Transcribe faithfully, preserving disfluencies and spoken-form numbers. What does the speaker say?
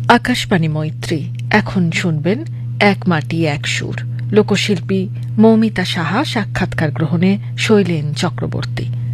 আকাশবাণী মৈত্রী। এখন শুনবেন এক মাটি এক সুর। লোকশিল্পী মৌমিতা সাহা সাক্ষাৎকার গ্রহণে শৈলেন চক্রবর্তী।